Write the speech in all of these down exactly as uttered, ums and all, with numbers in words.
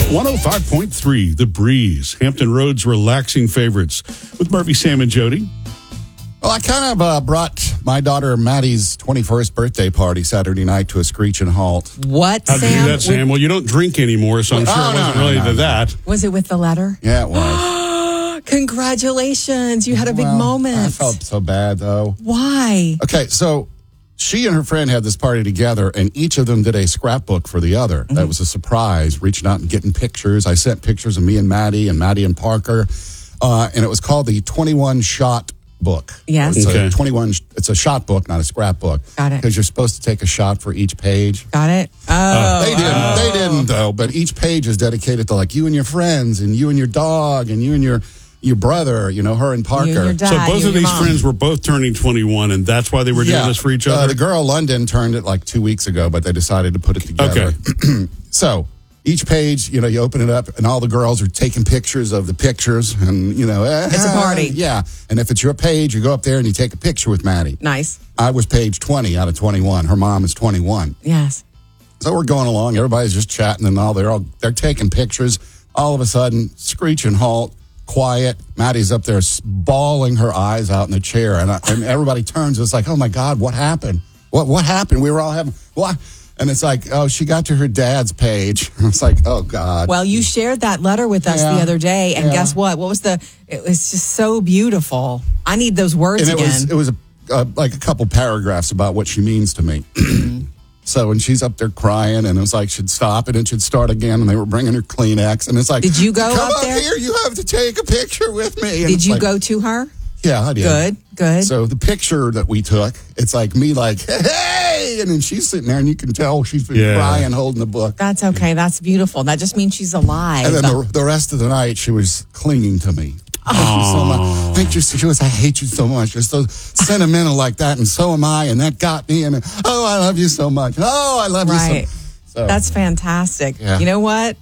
one oh five point three, The Breeze, Hampton Roads relaxing favorites with Murphy, Sam, and Jody. Well, I kind of uh, brought my daughter Maddie's twenty-first birthday party Saturday night to a screeching halt. What, How'd you Sam? do that, Sam? Well, you don't drink anymore, so I'm Well, sure oh, it no, wasn't no, related no, to no. that. Was it with the letter? Yeah, it was. Congratulations. You had a big Well, moment. I felt so bad, though. Why? Okay, so she and her friend had this party together, and each of them did a scrapbook for the other. Mm-hmm. That was a surprise, reaching out and getting pictures. I sent pictures of me and Maddie and Maddie and Parker, uh, and it was called the twenty-one shot book. Yes. It's Okay. a twenty-one, it's a shot book, not a scrapbook. Got it. Because you're supposed to take a shot for each page. Got it? Oh. They didn't. They didn't, though. But each page is dedicated to like you and your friends, and you and your dog, and you and your your brother. You know, her and Parker. You and your dad, So both you of and these your mom. friends were both turning twenty-one, and that's why they were doing this for each Uh, other? the girl London turned it like two weeks ago, but they decided to put it together. Okay. So each page, you know, you open it up, and all the girls are taking pictures of the pictures, and you know, eh, It's a party. Yeah, and if it's your page, you go up there and you take a picture with Maddie. Nice. I was page twenty out of twenty-one. Her mom is twenty-one. Yes. So we're going along. Everybody's just chatting and all. They're all they're taking pictures. All of a sudden, screeching halt, quiet. Maddie's up there bawling her eyes out in the chair, and, I, and everybody turns. It's like, oh my God, what happened? What what happened? We were all having what? And it's like, oh, she got to her dad's page. It's like, oh God. Well, you shared that letter with us Yeah. the other day, and Yeah. guess what? What was the? It was just so beautiful. I need those words and it again. was it was a, uh, like a couple paragraphs about what she means to me. So when she's up there crying, and it was like she'd stop and it should start again, and they were bringing her Kleenex, and it's like, Did you go come up up there? here? You have to take a picture with me. And Did it's you like, go to her? Yeah, I did. Good, good. So the picture that we took, it's like me, like, hey, and then she's sitting there, and you can tell she's been Yeah. crying, holding the book. That's okay. That's beautiful. That just means she's alive. And then the, the rest of the night, she was clinging to me. Thank you so much. Thank you. She was, I hate you so much. You're so sentimental like that, and so am I, and that got me. And oh, I love you so much. Oh, I love Right. you so. so That's fantastic. Yeah. You know what?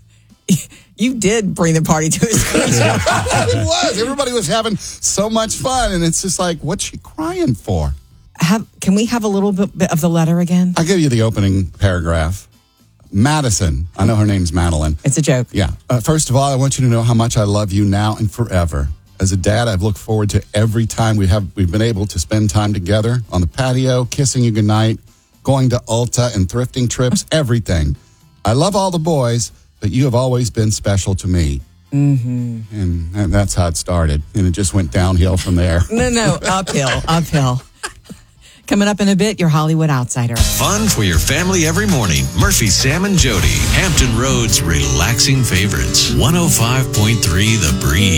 You did bring the party to a screeching halt. it was. Everybody was having so much fun, and it's just like, what's she crying for? Have, can we have a little bit, bit of the letter again? I'll give you the opening paragraph. Madison. I know her name's Madeline. It's a joke. Yeah. Uh, first of all, I want you to know how much I love you now and forever. As a dad, I've looked forward to every time we have we've been able to spend time together on the patio, kissing you goodnight, going to Ulta and thrifting trips, everything. I love all the boys, but you have always been special to me. Mm-hmm. And, and that's how it started. And it just went downhill from there. No, no, uphill, uphill. Coming up in a bit, your Hollywood Outsider. Fun for your family every morning. Murphy, Sam, and Jody. Hampton Roads relaxing favorites. one oh five point three The Breeze.